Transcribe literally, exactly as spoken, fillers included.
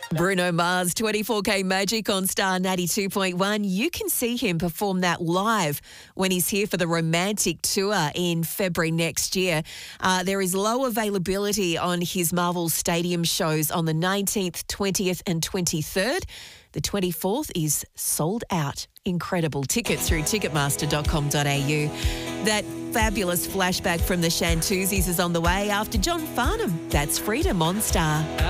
Bruno Mars, twenty-four K Magic on Star ninety-two point one. You can see him perform that live when he's here for the Romantic Tour in February next year. Uh, there is low availability on his Marvel Stadium shows on the nineteenth, twentieth and twenty-third. The twenty-fourth is sold out. Incredible. Tickets through ticketmaster dot com dot a u. That fabulous flashback from the Shantuzis is on the way after John Farnham. That's Freedom on Star.